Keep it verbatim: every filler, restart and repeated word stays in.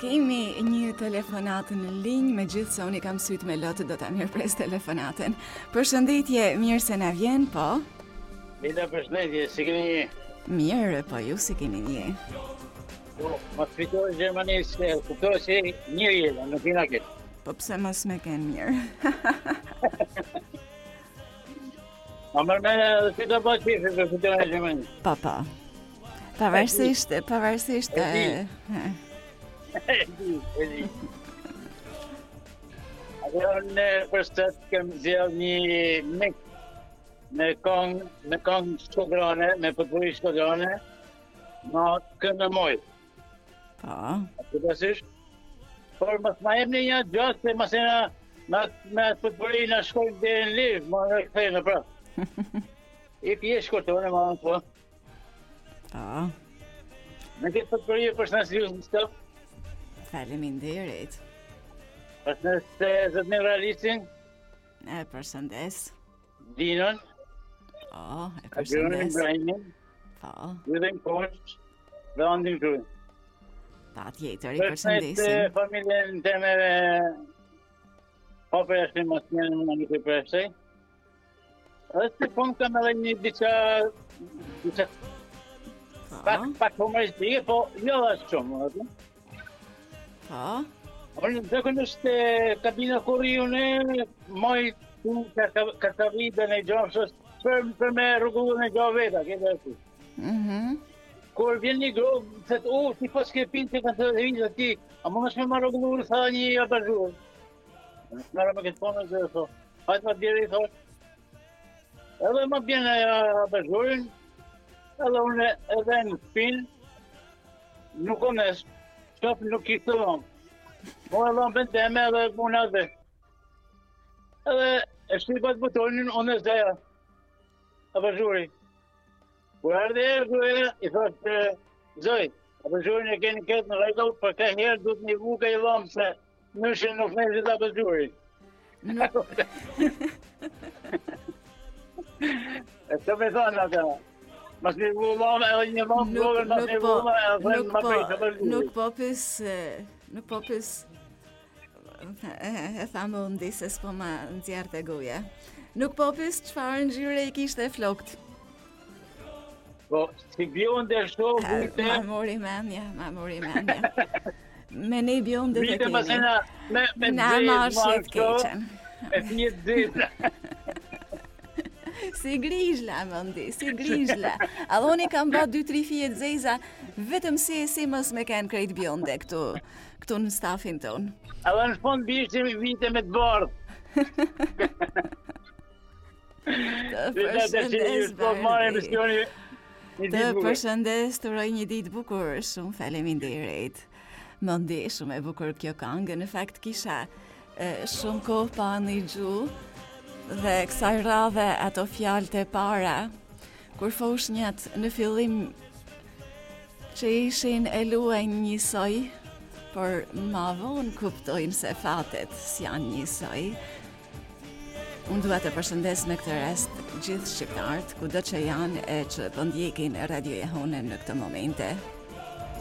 Kemi një telefonat në linjë, me gjithë se unë i kam sytë me lotë, do të mirëpres telefonatën. Përshëndetje, mirë se na vjen, po? Mida, përshëndetje, si keni një? Mirë, po ju si keni një? Po, ma të fitoj Gjermanisë, kuptoj si një jetë, në tina këtë. Po pse mos me kenë mirë? Ma mërmene dhe fitoj po qife për fitoj në Gjermanisë. Po, po. Pavarësisht, pavarësisht... E di. e, E di, e di. Atë në përstët kem zjell një mik me kong, me kong shkodrane, me pëtëri shkodrane, ma kënë mojë. Po, Të pasisht? Por mas ma jem një një gjatë, se mas e na me, me pëtëri në shkojnë dhe në livë, ma në këthejnë pra. I pje shkotone, ma në po. po, Në këtë pëtëri e përshnes ju në stëpë, faleminderit. përshnes të zëtëmi realistin, E përshëndes. Dinën, Po, e Agjonin përshëndes. Ibrahimin, Po, Judin Koç, dhe Andin Krujnë. pa tjetër, i Përshnes të përshëndesim. familjen temeve, pa përshnim mas njënë më nuk i përshej. Edhe si pun kam edhe një diqa, diqa pak, Po, pak humoristike, po jo dhe shumë. atë. po, Unë dhe kënë është kabina kurriune, moj ka të vidën e gjofshës, për, për me rrugullu në gjofë veta, këtë e të. mhm, Kur vjen një grobë, thët, o, ti pas ke pinë të kanë të dhe vinë dhe ti, a më nëshme ma rrugullu, tha një abazhur. Nëra me këtë ponë dhe tho, hajtë ma djeri, tho. Edhe ma bjen e abazhurin, edhe unë edhe në pinë, nuk o nes, shkap nuk i të dhomë. Mo e lampën teme edhe unë atë. Edhe e shtipat butonin, unë e zdeja. Abazhuri. Kur ardhe e gruja, i thotë, zoj, abazhurin e keni këtë në rregull, për ka herë du të një vuka i lamë se nëshin nuk nesit abazhurin. nuk, E të me thonë ata. Mas një vu lamë edhe një lamë nuk, vogël, mas nuk një po, vu lamë edhe nuk ma po, prejtë abazhurin. nuk po pës, e, nuk po pës, e, e thamë unë di se s'po ma nxjerë të goja. Nuk po pës çfarë ngjyre i kishte flokt. Po, si bjonde shto, vite, Ma mori mendja, ma mori mendja. Me ne bjonde të vite kemi. masena me, me Na dzejt, marshit shto, keqen. e një dzejt. Si grizhla, më ndi, si grizhla. Adhe unë i kam ba dy tri fije të zeza, vetëm si e si mës me kanë krejt bjonde këtu, këtu në stafin tonë. Edhe në fund bishte vite me të bardhë. Të Dhe të që përshëndes, ju po marrë Bardi. emissioni një Të ditë bukur. përshëndes, të uroj një ditë bukur, shumë faleminderit. Më ndi shumë e bukur kjo këngë, në fakt kisha e, shumë kohë pa në i gju, dhe kësaj radhe ato fjalët e para, kur foshnjat në fillim që ishin e luajnë njësoj, por ma vonë kuptojnë se fatet s'janë njësoj. Unë dua të përshëndes në këtë rast gjithë shqiptarët, kudo që janë e që po ndjekin Radio Jehonen në këtë momente.